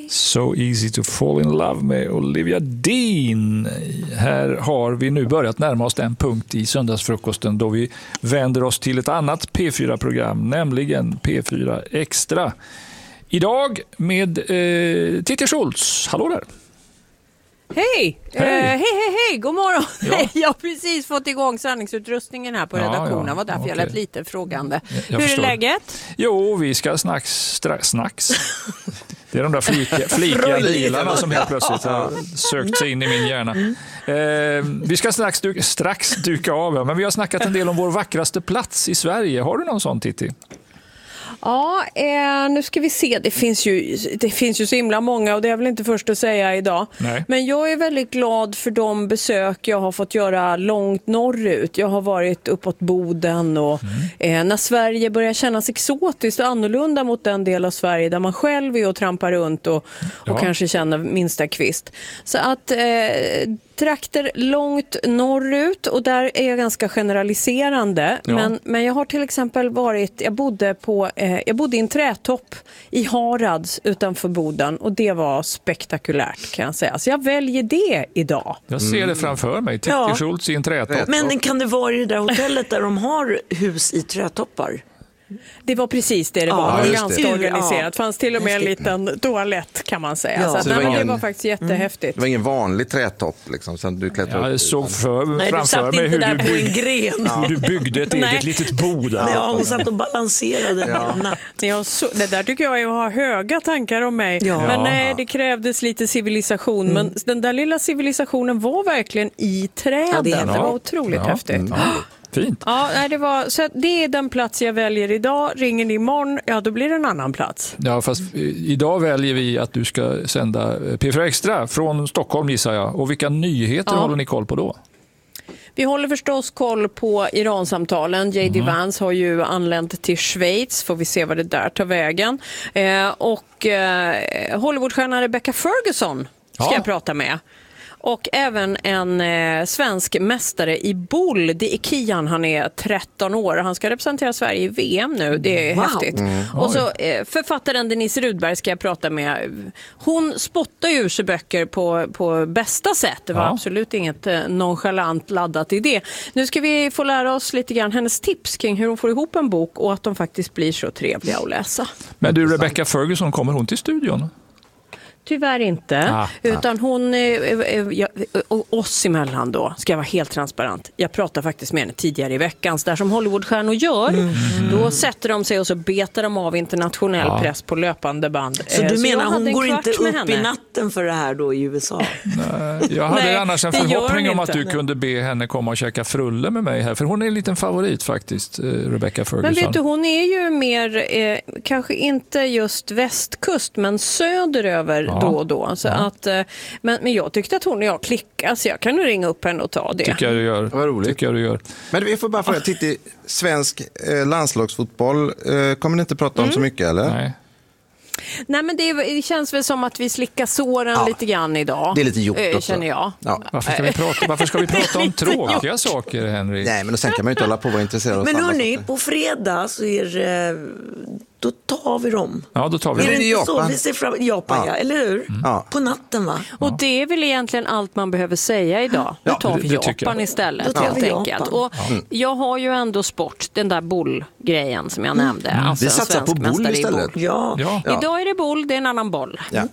So easy to fall in love med Olivia Dean. Här har vi nu börjat närma oss den punkt i söndagsfrukosten då vi vänder oss till ett annat P4-program, nämligen P4 Extra. Idag med Titti Schultz. Hallå där! Hej! Hej! God morgon! Ja. Jag har precis fått igång sändningsutrustningen här på redaktionen. Det var därför jag lät lite frågande. Hur är läget? Jo, vi ska snacks. Det är de där flikiga bilarna som helt plötsligt har sökt sig in i min hjärna. Vi ska strax duka av, men vi har snackat en del om vår vackraste plats i Sverige. Har du någon sån, Titti? Ja, nu ska vi se. Det finns ju så himla många och det är väl inte först att säga idag. Nej. Men jag är väldigt glad för de besök jag har fått göra långt norrut. Jag har varit uppåt Boden och när Sverige börjar kännas exotiskt och annorlunda mot den del av Sverige där man själv är och trampar runt och kanske känner minsta kvist. Så att trakter långt norrut, och där är jag ganska generaliserande. Ja. Men jag har till exempel jag bodde i en trätopp i Harads utanför Boden, och det var spektakulärt, kan jag säga. Så jag väljer det idag. Jag ser det framför mig. Titti Schultz i en trätopp. Men kan det vara i det där hotellet där de har hus i trätoppar? Det var precis det var. Det var ganska det. organiserat. Det fanns till och med en liten toalett, kan man säga. Ja. Så det var faktiskt jättehäftigt. Det var ingen vanlig trätopp liksom, så du klättrade upp. Jag såg Nej, framför mig hur du byggde ett eget litet bo där. Ja, hon satt och balanserade. Det där tycker jag är att ha höga tankar om mig. Ja. Men nej, det krävdes lite civilisation. Men den där lilla civilisationen var verkligen i träden. Det var otroligt häftigt. Fint. Ja, så det är den plats jag väljer idag. Ringer ni imorgon, då blir det en annan plats. Ja, fast idag väljer vi att du ska sända P4 Extra från Stockholm, gissar jag. Och vilka nyheter håller ni koll på då? Vi håller förstås koll på Iransamtalen. J.D. Vance har ju anlänt till Schweiz. Får vi se vad det där tar vägen. Och Hollywoodstjärnan Rebecca Ferguson ska jag prata med. Och även en svensk mästare i boll. Det är Kian, han är 13 år. Han ska representera Sverige i VM nu. Det är häftigt. Och så författaren Denise Rudberg ska jag prata med. Hon spottar ju ur sig böcker på bästa sätt. Det var absolut inget nonchalant laddat i det. Nu ska vi få lära oss lite grann hennes tips kring hur hon får ihop en bok och att de faktiskt blir så trevliga att läsa. Men du, Rebecca Ferguson, kommer hon till studion? Tyvärr inte, utan hon oss emellan då, ska jag vara helt transparent. Jag pratade faktiskt med henne tidigare i veckan, där som Hollywoodstjärnor gör. Då sätter de sig och så betar de av internationell press på löpande band. Så du menar hon går inte upp i natten för det här då i USA? Nej, jag hade annars en förhoppning om att du kunde be henne komma och käka frulle med mig här, för hon är en liten favorit faktiskt, Rebecca Ferguson. Men vet du, hon är ju mer, kanske inte just västkust, men söderöver då och då. Så att, men jag tyckte att hon och jag klickade, så jag kan nu ringa upp henne och ta det. Tycker jag du gör. Vad roligt. Tycker jag du gör. Men vi får bara fråga, Titti, svensk landslagsfotboll kommer ni inte prata om så mycket, eller? Nej, men det känns väl som att vi slickar såren lite grann idag. Det är lite gjort också. Känner jag. Ja. Varför ska vi prata om tråkiga saker, Henry? Nej, men då sen kan man ju inte hålla på och vara intresserad av Men samma hörni, saker. på fredag så då tar vi dem. Ja, då tar vi Är dem. det inte Japan? så vi ser fram Japan, eller hur? Ja. På natten, va? Och det är väl egentligen allt man behöver säga idag. Nu tar vi det tycker Japan jag. istället, Då tar helt vi enkelt. Japan. Och jag har ju ändå sport, den där bollgrejen som jag nämnde. Alltså Vi en satsar svensk på boll mästare i istället. boll. Ja. Ja. Idag är det boll, det är en annan boll. Ja.